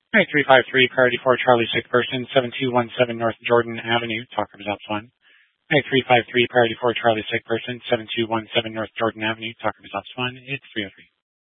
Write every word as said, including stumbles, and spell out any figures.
Hi, three five three, priority for Charlie, sick person, seven two one seven North Jordan Avenue, talker results one. Hi, three five three, priority for Charlie, sick person, seven two one seven North Jordan Avenue, talker results one. It's three oh three.